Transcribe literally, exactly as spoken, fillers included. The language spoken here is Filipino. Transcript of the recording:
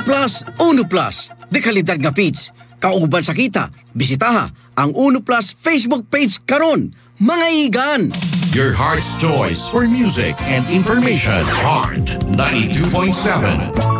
Plus, Uno Plus. De kalidad nga feeds. Kauban sa kita, bisitaha ang Uno Plus Facebook page karon. Mga igan! Your heart's choice for music and information. Heart ninety-two point seven.